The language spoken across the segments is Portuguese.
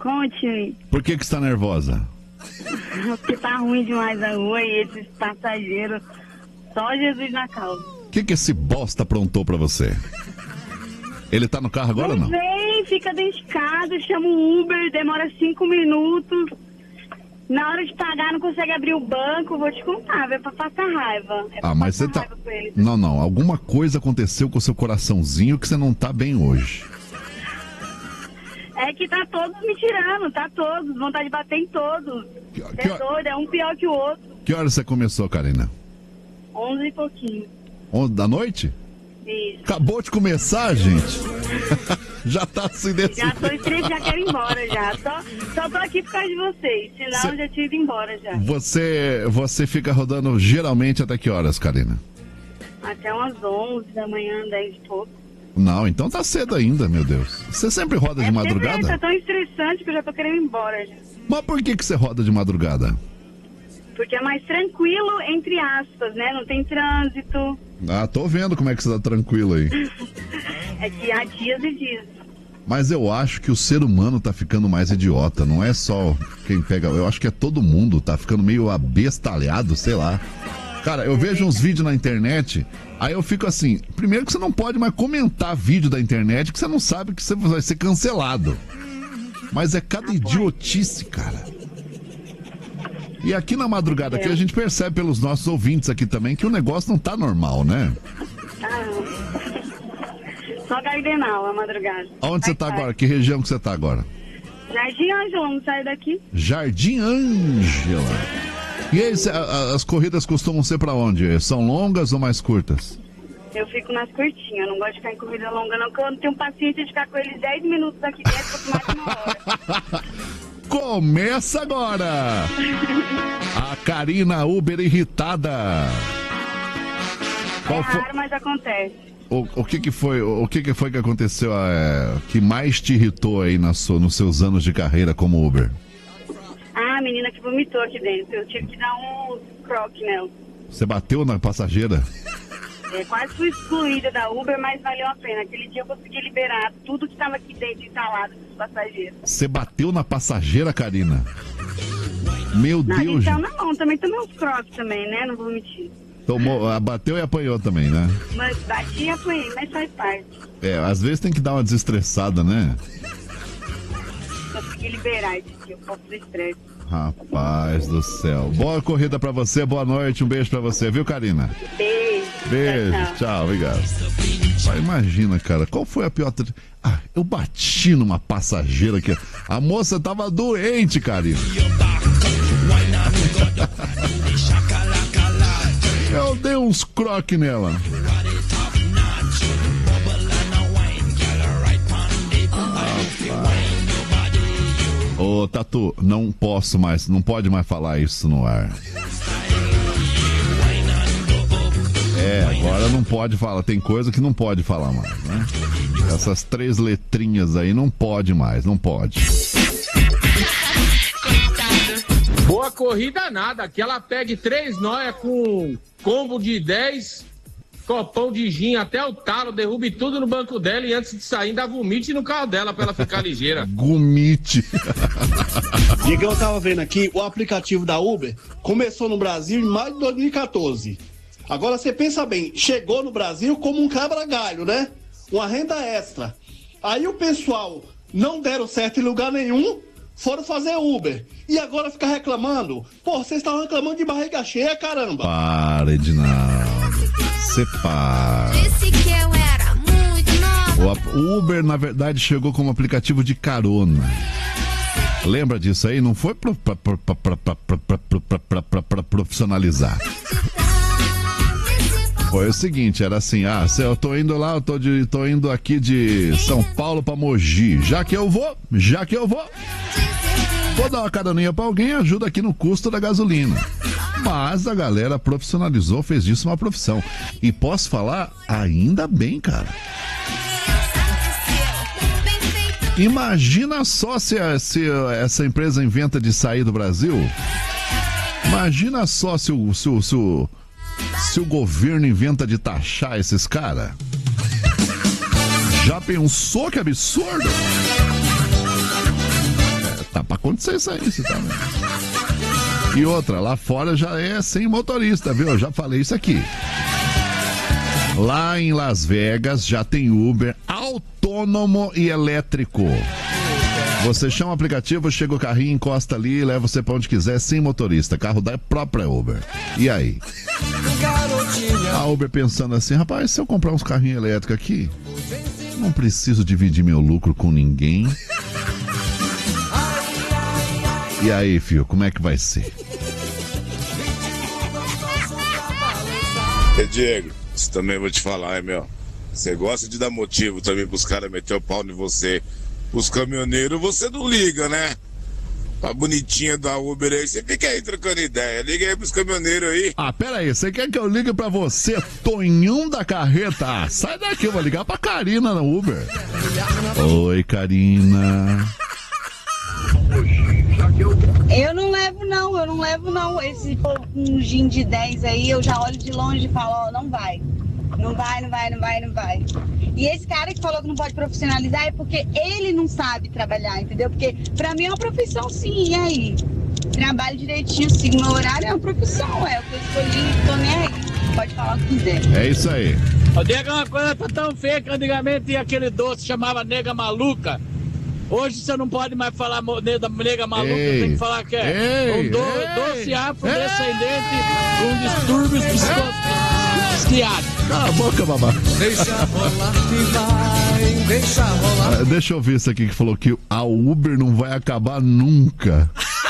Conte-me. Por que está nervosa? Porque tá ruim demais a rua e esses passageiros, só Jesus na causa. O que esse bosta aprontou pra você? Ele tá no carro agora ou não? Vem, fica dentro de casa, chama um Uber, demora 5 minutos. Na hora de pagar não consegue abrir o banco, vou te contar, vai pra passar raiva. Mas você tá... Não, alguma coisa aconteceu com o seu coraçãozinho que você não tá bem hoje. É que tá todos me tirando, tá todos, vontade de bater em todos. Doido, é um pior que o outro. Que hora você começou, Karina? 11 e pouquinho. 11 da noite? Isso. Acabou de começar, gente. Já tá assim desse Já tô estressada, já quero ir embora já. Só tô aqui por causa de vocês, senão já tinha ido embora já. Você fica rodando geralmente até que horas, Karina? Até umas 11 da manhã, 10 e pouco. Não, então tá cedo ainda, meu Deus. Você sempre roda de madrugada? Tá tão estressante que eu já tô querendo ir embora já. Mas por que você roda de madrugada? Porque é mais tranquilo, entre aspas, né? Não tem trânsito. Tô vendo como é que você tá tranquilo aí. É que há dias e dias. Mas eu acho que o ser humano tá ficando mais idiota, não é só quem pega... Eu acho que é todo mundo, tá ficando meio abestalhado, sei lá. Cara, eu vejo uns vídeos na internet, aí eu fico assim, primeiro que você não pode mais comentar vídeo da internet, que você não sabe que você vai ser cancelado. Mas é cada idiotice, cara. E aqui na madrugada, aqui a gente percebe pelos nossos ouvintes aqui também que o negócio não tá normal, né? Só Gardenal, a madrugada. Aonde você tá agora? Que região que você tá agora? Jardim Ângela, vamos sair daqui. Jardim Ângela. E aí, as corridas costumam ser pra onde? São longas ou mais curtas? Eu fico nas curtinhas, eu não gosto de ficar em corrida longa não, porque eu não tenho paciência de ficar com eles 10 minutos aqui dentro, por mais de uma hora. Começa agora! A Karina Uber irritada. Qual foi? Raro, mas acontece. O que foi que aconteceu que mais te irritou aí nos seus anos de carreira como Uber? A menina que vomitou aqui dentro. Eu tive que dar um croque nela. Você bateu na passageira? Quase fui excluída da Uber, mas valeu a pena. Aquele dia eu consegui liberar tudo que estava aqui dentro instalado dos passageiros. Você bateu na passageira, Karina? Meu Deus. Então não, também tomei uns croques também, né? Não vou mentir. Bateu e apanhou também, né? Mas bati e apanhei, mas faz parte. Às vezes tem que dar uma desestressada, né? Consegui liberar esse dia, um pouco do estresse. Rapaz do céu. Boa corrida pra você, boa noite, um beijo pra você, viu, Karina? Beijo. Tchau, obrigado. Imagina, cara, qual foi a pior... eu bati numa passageira que... A moça tava doente, Karina. Eu dei uns croques nela. Ô, Tatu, não pode mais falar isso no ar. Agora não pode falar, tem coisa que não pode falar mais, né? Essas 3 letrinhas aí não pode mais, não pode. Boa corrida nada, que ela pegue 3 noias com combo de 10, copão de gin até o talo, derrube tudo no banco dela e antes de sair ainda vomite no carro dela pra ela ficar ligeira. Gomite. Diego, eu tava vendo aqui, o aplicativo da Uber começou no Brasil em maio de 2014. Agora você pensa bem, chegou no Brasil como um quebra-galho, né? Uma renda extra. Aí o pessoal não deram certo em lugar nenhum, foram fazer Uber. E agora fica reclamando. Pô, vocês estavam reclamando de barriga cheia, caramba. Para, Edinaldo. Separa. Disse que eu era muito nova. O Uber, na verdade, chegou como aplicativo de carona. Lembra disso aí? Não foi pra profissionalizar. Foi o seguinte, era assim, eu tô indo lá, eu tô indo aqui de São Paulo pra Mogi. Já que eu vou, vou dar uma caroninha pra alguém, ajuda aqui no custo da gasolina. Mas a galera profissionalizou, fez disso uma profissão. E posso falar, ainda bem, cara. Imagina só se essa empresa inventa de sair do Brasil. Imagina só se o governo inventa de taxar esses caras. Já pensou que absurdo? acontecer isso aí, você tá vendo? E outra, lá fora já é sem motorista, viu? Eu já falei isso aqui. Lá em Las Vegas já tem Uber autônomo e elétrico. Você chama o aplicativo, chega o carrinho, encosta ali, leva você pra onde quiser, sem motorista. Carro da própria Uber. E aí? A Uber pensando assim, rapaz, se eu comprar uns carrinhos elétricos aqui, não preciso dividir meu lucro com ninguém. E aí, filho, como é que vai ser? Diego, isso também vou te falar, hein, meu? Você gosta de dar motivo também pros caras meter o pau em você. Os caminhoneiros você não liga, né? A bonitinha da Uber aí, você fica aí trocando ideia. Liga aí pros caminhoneiros aí. Ah, pera aí, você quer que eu ligue pra você, Tonhão da Carreta? Ah, sai daqui, eu vou ligar pra Karina na Uber. Oi, Karina. Eu não levo não. Esse povo com um gin de 10 aí, eu já olho de longe e falo, ó, não vai. Não vai. E esse cara que falou que não pode profissionalizar é porque ele não sabe trabalhar, entendeu? Porque pra mim é uma profissão sim, e aí? Trabalho direitinho, sigo meu horário, é uma profissão, é o que eu escolhi, tô nem aí. Pode falar o que quiser. É isso aí. O Diego, é uma coisa tão feia que antigamente tinha aquele doce que chamava nega maluca. Hoje você não pode mais falar nega maluca, tem que falar que é um doce afrodescendente com distúrbios psiquiátricos. Cala a boca, babá. Deixa rolar que vai, deixa rolar. Deixa eu ver isso aqui que falou que a Uber não vai acabar nunca.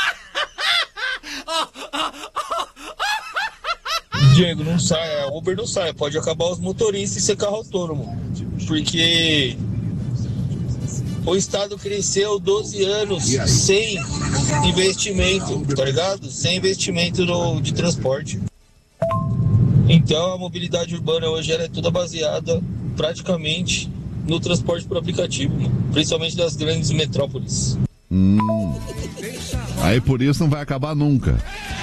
Diego, não sai, a Uber não sai, pode acabar os motoristas e ser carro autônomo. Porque o Estado cresceu 12 anos sem investimento, tá ligado? Sem investimento de transporte. Então a mobilidade urbana hoje ela é toda baseada praticamente no transporte por aplicativo, principalmente das grandes metrópoles. Aí por isso não vai acabar nunca.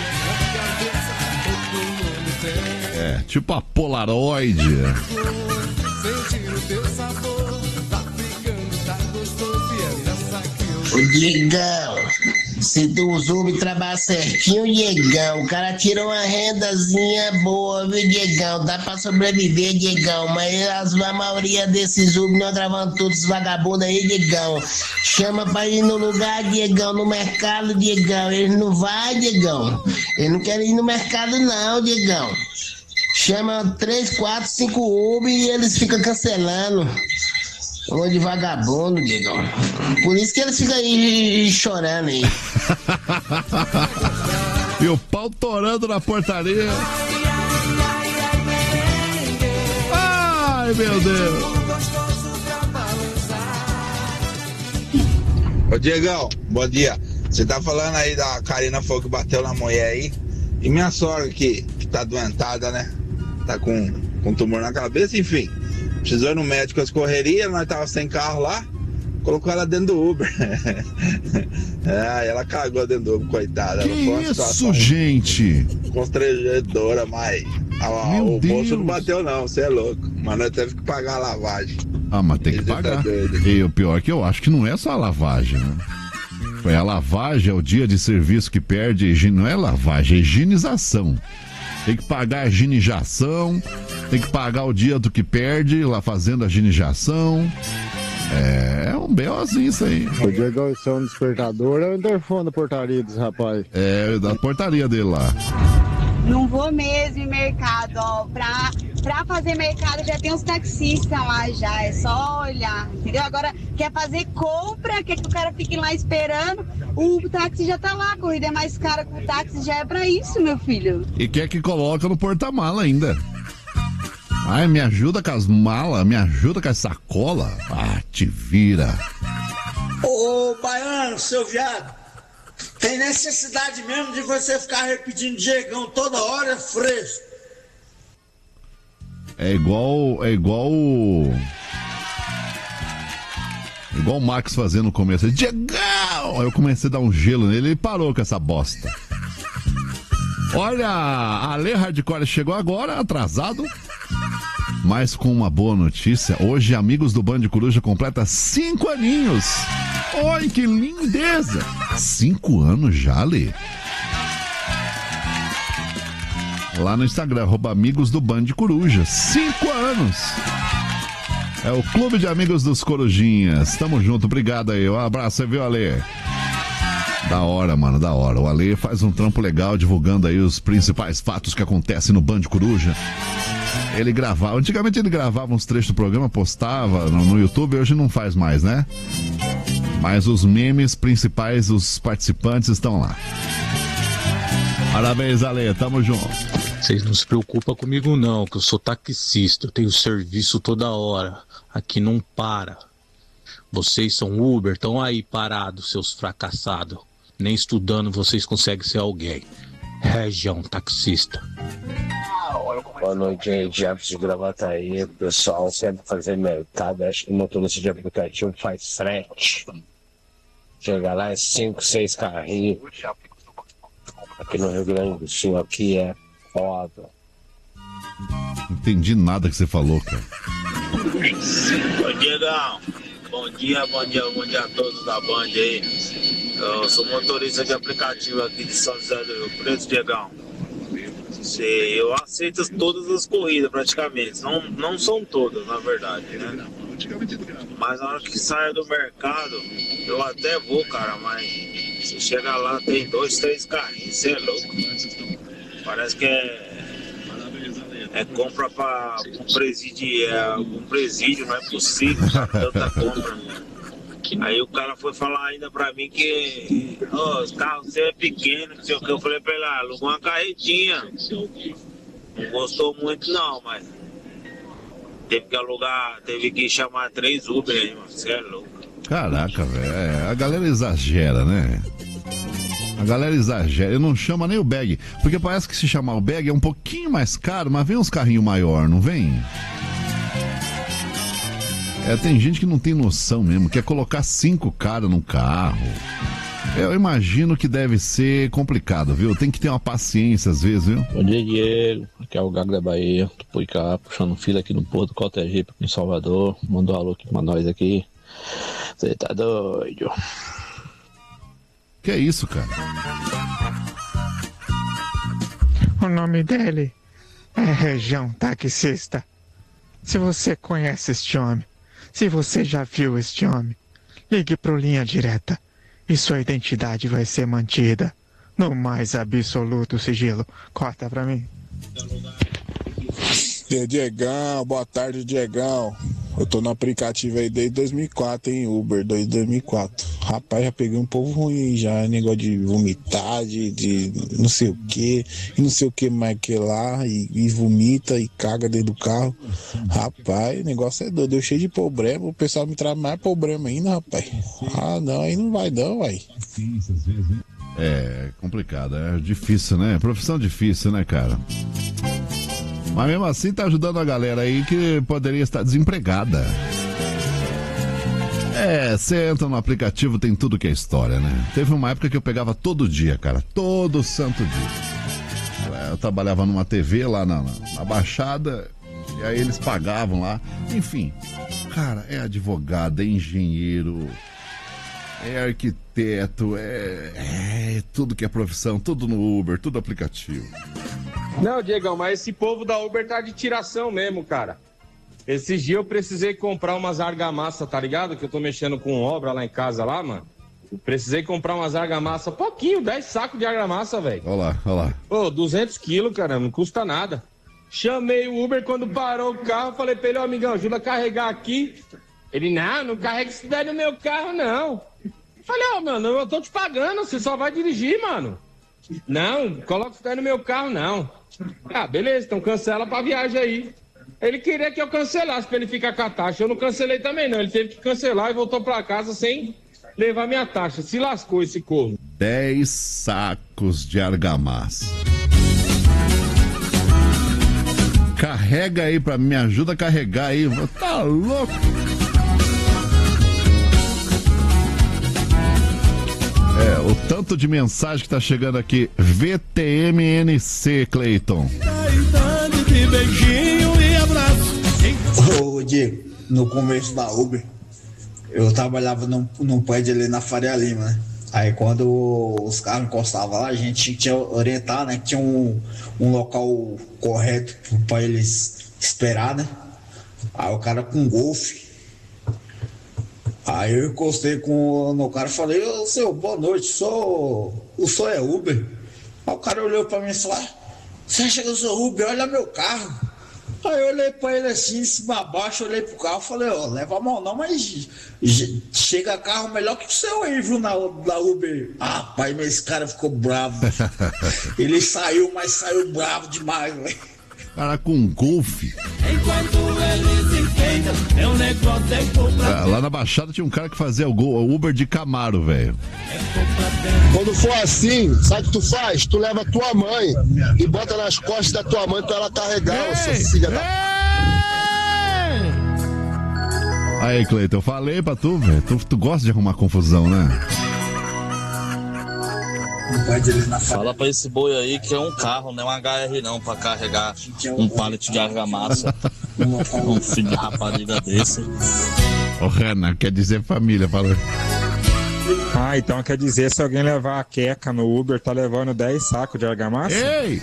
É, tipo a Polaroid. Ô Diegão, se tu os Uber trabalhar certinho, Diegão, o cara tira uma rendazinha boa, viu, Diegão? Dá pra sobreviver, Diegão, mas a maioria desses Uber não gravando todos os vagabundos aí, Diegão. Chama pra ir no lugar, Diegão, no mercado, Diegão. Eles não vão, Diegão. Eles não querem ir no mercado, não, Diegão. Chama 3, 4, 5 Uber e eles ficam cancelando. Ô de vagabundo, Diegão. Por isso que eles ficam aí chorando aí. E o pau torando na portaria. Ai, meu Deus. Ô Diegão, bom dia. Você tá falando aí da Karina Fogo que bateu na mulher aí. E minha sogra que tá doentada, né? Tá com tumor na cabeça, enfim. Precisou ir no médico as correrias, nós tava sem carro lá, colocou ela dentro do Uber. Ela cagou dentro do Uber, coitada. Que isso, gente? Constrangedora, mas o moço não bateu não, você é louco. Mas nós teve que pagar a lavagem. Ah, mas tem que pagar. E o pior é que eu acho que não é só a lavagem, né? Foi a lavagem, é o dia de serviço que perde, não é lavagem, é higienização. Tem que pagar a higienização, tem que pagar o dia do que perde lá fazendo a higienização. É um B.O.zinho isso aí. O Diego, isso é um despertador, é o interfone da portaria desse rapaz. É, da portaria dele lá. Não vou mesmo em mercado, ó. Pra fazer mercado já tem uns taxistas lá já, é só olhar, entendeu? Agora, quer fazer compra, quer que o cara fique lá esperando, o táxi já tá lá, a corrida é mais cara que o táxi, já é pra isso, meu filho. E quer que coloca no porta-mala ainda. Ai, me ajuda com as malas, me ajuda com a sacola. Ah, te vira. Ô, baiano, seu viado, tem necessidade mesmo de você ficar repetindo Diegão toda hora, fresco. É igual o Max fazendo no começo. Diegão! Aí eu comecei a dar um gelo nele e ele parou com essa bosta. Olha, a Ale Hardcore chegou agora, atrasado, mas com uma boa notícia. Hoje, Amigos do Band Coruja completa 5 aninhos. Oi, que lindeza! 5 anos já, Lê? Lá no Instagram, @amigos do Band Coruja. 5 anos. É o Clube de Amigos dos Corujinhas. Tamo junto, obrigado aí. Um abraço, viu, Ale? Da hora, mano, da hora. O Ale faz um trampo legal divulgando aí os principais fatos que acontecem no Band Coruja. Ele gravava, antigamente ele gravava uns trechos do programa, postava no YouTube, hoje não faz mais, né? Mas os memes principais, os participantes estão lá. Parabéns, Ale, tamo junto. Vocês não se preocupam comigo não, que eu sou taxista, eu tenho serviço toda hora, aqui não para. Vocês são Uber, estão aí parados, seus fracassados. Nem estudando vocês conseguem ser alguém. Região taxista. Boa noite aí, Jefferson de Gravataí. O pessoal sempre fazer mercado, acho que o motorista de aplicativo faz frete. Chega lá, é 5, 6 carrinhos. Aqui no Rio Grande do Sul, aqui é foda. Não entendi nada que você falou, cara. Ô, Diegão. Bom dia a todos da Band aí. Eu sou motorista de aplicativo aqui de São José do Rio Preto, Diegão. Eu aceito todas as corridas praticamente, não são todas na verdade, né? Mas na hora que saia do mercado, eu até vou, cara, mas se chega lá tem 2, 3 carrinhos, você é louco. Parece que é compra para um presídio, não é possível, tanta compra. Aí o cara foi falar ainda pra mim que os carros é pequeno, não sei o que. Eu falei pra ele, alugou uma carretinha. Não gostou muito não, mas teve que alugar, teve que chamar 3 Uber aí, mano. Você é louco. Caraca, velho, a galera exagera, né? A galera exagera, eu não chama nem o bag, porque parece que se chamar o bag é um pouquinho mais caro, mas vem uns carrinhos maior, não vem? Tem gente que não tem noção mesmo, quer colocar 5 caras num carro. Eu imagino que deve ser complicado, viu? Tem que ter uma paciência às vezes, viu? Bom dia, Diego. Aqui é o Gago da Bahia. Tô por cá, puxando fila aqui no Porto do Cotegipe, em Salvador. Mandou um alô aqui pra nós aqui. Você tá doido? Que é isso, cara? O nome dele é Região Taxista. Se você conhece este homem, se você já viu este homem, ligue pro Linha Direta e sua identidade vai ser mantida no mais absoluto sigilo. Corta pra mim. Diegão, boa tarde, Diegão. Eu tô no aplicativo aí desde 2004, hein, Uber, desde 2004. Rapaz, já peguei um povo ruim já, negócio de vomitar, de não sei o que, e não sei o que mais que lá, e vomita e caga dentro do carro. Rapaz, o negócio é doido, eu cheio de problema, o pessoal me traz mais problema ainda, rapaz. Ah, não, aí não vai não, uai. É complicado, é difícil, né? Profissão difícil, né, cara? Mas mesmo assim tá ajudando a galera aí que poderia estar desempregada. Você entra no aplicativo, tem tudo que é história, né? Teve uma época que eu pegava todo dia, cara. Todo santo dia. Eu trabalhava numa TV lá na Baixada, e aí eles pagavam lá. Enfim, cara, é advogado, é engenheiro, é arquiteto, é tudo que é profissão, tudo no Uber, tudo aplicativo. Não, Diegão, mas esse povo da Uber tá de tiração mesmo, cara. Esses dias eu precisei comprar umas argamassa, tá ligado? Que eu tô mexendo com obra lá em casa, lá, mano. Eu precisei comprar umas argamassa, pouquinho, 10 sacos de argamassa, velho. Olha lá. Pô, 200 quilos, cara, não custa nada. Chamei o Uber quando parou o carro, falei pra ele, amigão, ajuda a carregar aqui. Ele, não carrega isso daí no meu carro, não. Falei, mano, eu tô te pagando, você só vai dirigir, mano. Não, coloca isso daí no meu carro, não. Ah, beleza, então cancela pra viagem aí. Ele queria que eu cancelasse pra ele ficar com a taxa. Eu não cancelei também, não. Ele teve que cancelar e voltou pra casa sem levar minha taxa. Se lascou esse corno. 10 sacos de argamassa. Carrega aí pra mim, me ajuda a carregar aí. Tá louco? O tanto de mensagem que tá chegando aqui. VTMNC, Cleiton. De beijinho e abraço. Ô, Diego, no começo da Uber, eu trabalhava num prédio ali na Faria Lima, né? Aí quando os carros encostavam lá, a gente tinha que orientar, né? Que tinha um local correto para eles esperar, né? Aí o cara com golfe. Aí eu encostei no cara e falei, ô senhor, boa noite, o senhor é Uber? Aí o cara olhou pra mim e falou, você acha que eu sou Uber? Olha meu carro. Aí eu olhei pra ele assim, de cima a baixo, olhei pro carro e falei, leva a mão não, mas chega carro melhor que o seu aí, viu, na Uber. Ah, pai, mas esse cara ficou bravo. Ele saiu, mas saiu bravo demais, velho. Cara com golfe. Enquanto eles enfeitam, meu negócio é comprar. Lá na Baixada tinha um cara que fazia o Uber de Camaro, velho. Quando for assim, sabe o que tu faz? Tu leva a tua mãe e bota nas costas da tua mãe pra ela carregar, seu filho da... Aí, Cleiton, eu falei pra tu, velho. Tu gosta de arrumar confusão, né? Fala pra esse boi aí que é um carro, não é um HR não, pra carregar um pallet de argamassa. Um filho de rapariga desse. Ô, Renan, quer dizer família, falou. Ah, então quer dizer, se alguém levar a queca no Uber, tá levando 10 sacos de argamassa? Ei!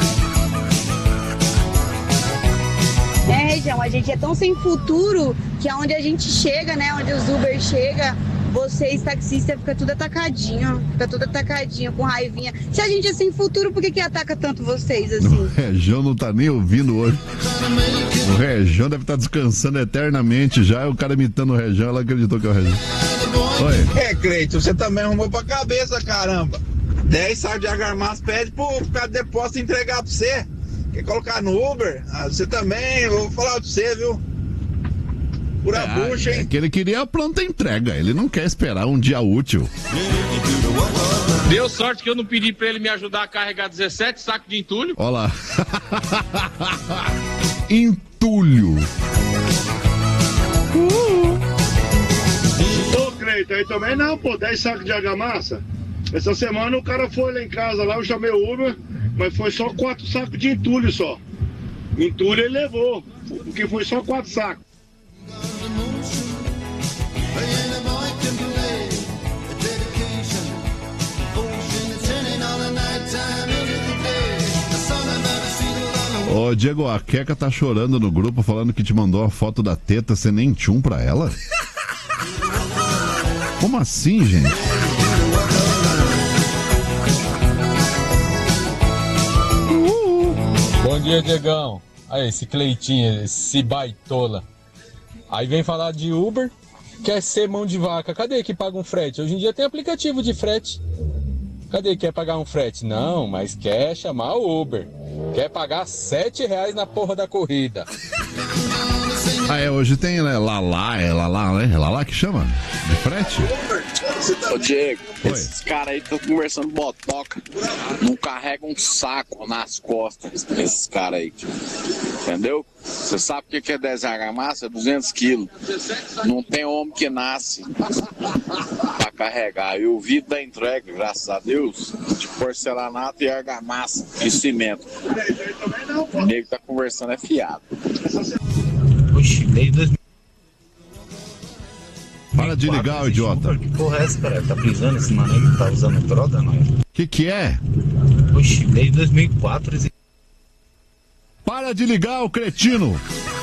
Região, a gente é tão sem futuro que aonde a gente chega, né, onde os Uber chegam, vocês taxistas fica tudo atacadinho, com raivinha. Se a gente é sem futuro, por que ataca tanto vocês assim? O Região não tá nem ouvindo hoje. O Região deve estar descansando eternamente já, o cara imitando o Região, ela acreditou que é o Região. Oi. Cleiton, você também arrumou pra cabeça, caramba. 10 sacos de argamassa, pede pro cara de depósito entregar pra você. Quer colocar no Uber? Você também, eu vou falar pra você, viu? Pura bucha, hein? É que ele queria a pronta entrega, ele não quer esperar um dia útil. Deu sorte que eu não pedi pra ele me ajudar a carregar 17 sacos de entulho. Olha lá. Entulho. Ô, Cleiton, aí também não, pô, 10 sacos de argamassa. Essa semana o cara foi lá em casa, lá eu chamei o Uber, mas foi só 4 sacos de entulho só. Entulho ele levou, porque foi só 4 sacos. Ô, Diego, a Queca tá chorando no grupo falando que te mandou a foto da teta, você nem tchum pra ela? Como assim, gente? Bom dia, Diegão. Aí, esse Cleitinho, esse baitola. Aí vem falar de Uber, quer ser mão de vaca. Cadê que paga um frete? Hoje em dia tem aplicativo de frete. Cadê que quer pagar um frete? Não, mas quer chamar o Uber. Quer pagar R$7 na porra da corrida. Hoje tem, né, Lala, né? Lala que chama? De frete? Ô Diego, esses caras aí estão conversando botoca, não carregam um saco nas costas, esses caras aí, entendeu? Você sabe o que é 10 argamassa? 200 quilos. Não tem homem que nasce pra carregar. E o vidro da entrega, graças a Deus, de porcelanato e argamassa e cimento. O nego tá conversando é fiado. Oxi, desde 2000. Para de ligar, idiota. Que porra é essa, cara? Tá brisando esse mano aí que tá usando droga, não? Que é? Oxi, desde 2004 existe. Para de ligar, ô cretino!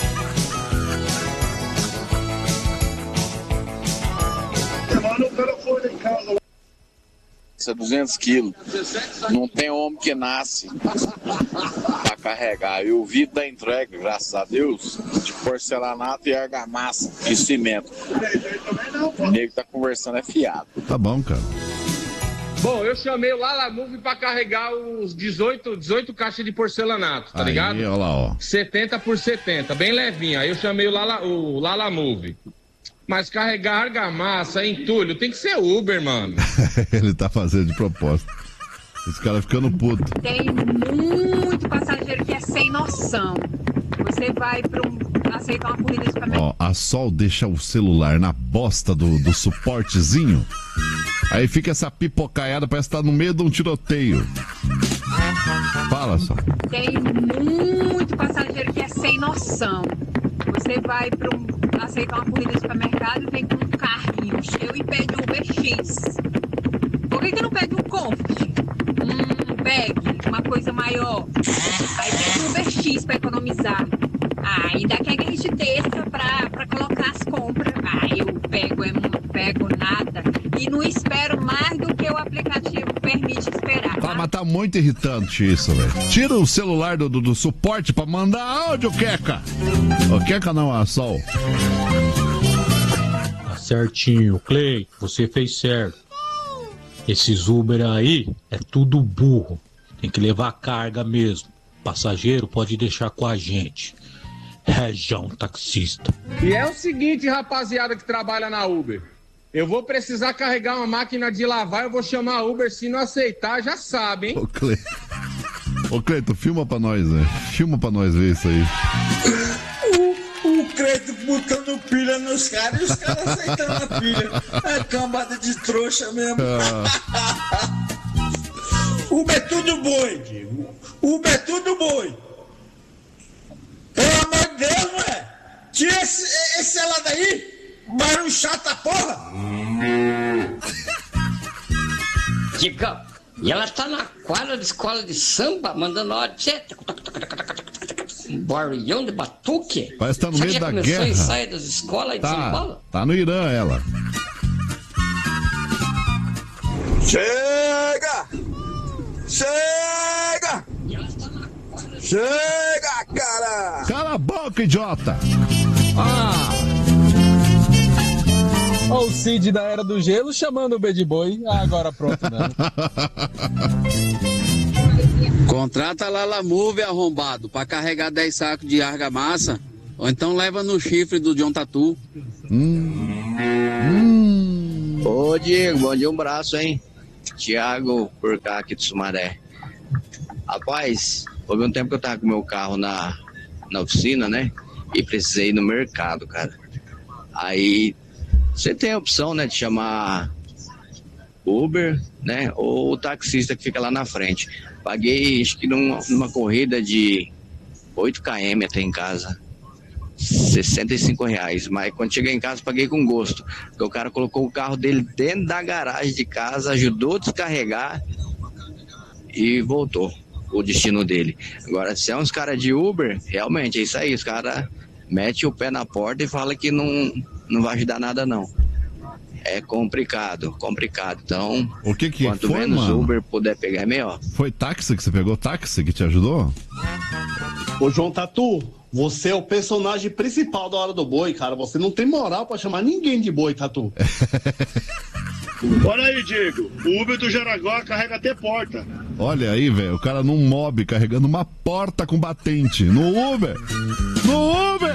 Mano, o cara foi lá em casa. 200 quilos. Não tem homem que nasce pra carregar. E o vidro da entrega, graças a Deus, de porcelanato e argamassa e cimento. O nego tá conversando é fiado. Tá bom, cara. Bom, eu chamei o Lala Move pra carregar os 18 caixas de porcelanato, tá ligado? Olha lá, ó. 70 por 70, bem levinho. Aí eu chamei o Lala Move. Mas carregar argamassa, entulho, tem que ser Uber, mano. Ele tá fazendo de propósito. Os caras ficando puto. Tem muito passageiro que é sem noção. Você vai aceitar uma corrida de supermercado. Ó, a Sol deixa o celular na bosta do suportezinho. Aí fica essa pipocaiada, parece que tá no meio de um tiroteio. Fala, Sol. Tem muito passageiro que é sem noção. Você vai aceitar uma corrida de supermercado e vem com um carrinho cheio e pede Uber X. por nada e não espero mais do que o aplicativo permite esperar. Tá, mas tá muito irritante isso, velho. Tira o celular do suporte pra mandar áudio, Queca. Ô, Queca não, a Sol. Tá certinho, Clay, você fez certo. Esses Uber aí é tudo burro. Tem que levar carga mesmo. Passageiro pode deixar com a gente. Região taxista. E é o seguinte, rapaziada que trabalha na Uber. Eu vou precisar carregar uma máquina de lavar, eu vou chamar a Uber, se não aceitar, já sabe, hein? Ô, Cleito, filma pra nós, né? Filma pra nós ver isso aí. O Cleito botando pilha nos caras e os caras aceitando a pilha. É cambada de trouxa mesmo. Uber é tudo boi, Diego. Uber é tudo boi. Pelo amor de Deus, ué. Tira esse lá daí. Barulho chato a porra. Digão, e ela tá na quadra de escola de samba, mandando hora de um barulhão de batuque. Parece que tá no meio da guerra. Começou a ensaio das escolas aí de São Paulo? Tá no Irã, ela. Chega! Chega! Chega, cara! Cala a boca, idiota! Olha o Cid da Era do Gelo chamando o Bad Boy. Agora pronto, né? Contrata a Lala Move, arrombado, pra carregar 10 sacos de argamassa, ou então leva no chifre do John Tatu. Ô, Diego, bom dia, um braço, hein? Thiago, por cá aqui do Sumaré. Rapaz, houve um tempo que eu tava com meu carro na oficina, né? E precisei ir no mercado, cara. Aí você tem a opção, né, de chamar Uber, né? Ou o taxista que fica lá na frente. Paguei, acho que numa corrida de 8 km até em casa. R$65, mas quando cheguei em casa paguei com gosto, porque o cara colocou o carro dele dentro da garagem de casa, ajudou a descarregar e voltou o destino dele. Agora, se é uns caras de Uber, realmente é isso aí, os caras metem o pé na porta e falam que não vai ajudar nada não. É complicado. Então, quanto foi, menos mano? Uber puder pegar é melhor. Foi táxi que você pegou? Táxi que te ajudou? Ô, João Tatu, você é o personagem principal da Hora do Boi, cara. Você não tem moral pra chamar ninguém de boi, Tatu. Olha aí, Diego. O Uber do Jaraguá carrega até porta. Olha aí, velho. O cara num mob carregando uma porta com batente. No Uber! No Uber!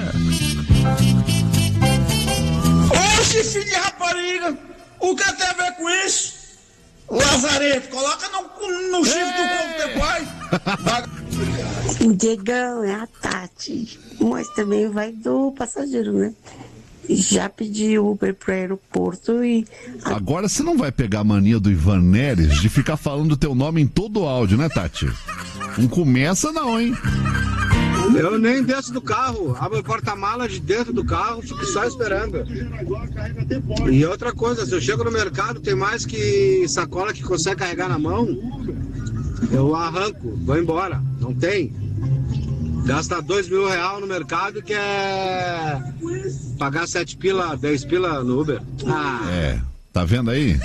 Oxe, filho de rapariga! O que tem a ver com isso? Lazareto, coloca no chifre do corpo do teu pai. Diegão, é a Tati. Mas também vai do passageiro, né? Já pedi Uber pro aeroporto e... Agora você não vai pegar a mania do Ivan Neres de ficar falando o teu nome em todo o áudio, né, Tati? Não começa não, hein? Eu nem desço do carro, abro o porta-malas de dentro do carro, fico só esperando. E outra coisa, se eu chego no mercado, tem mais que sacola que consegue carregar na mão, eu arranco, vou embora, não tem. Gasta R$2.000 no mercado que é pagar 7 pila, 10 pila no Uber. Tá vendo aí?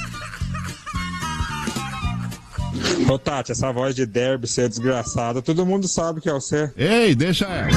Ô Tati, essa voz de derby ser desgraçada, todo mundo sabe que é você. Ei, deixa ela.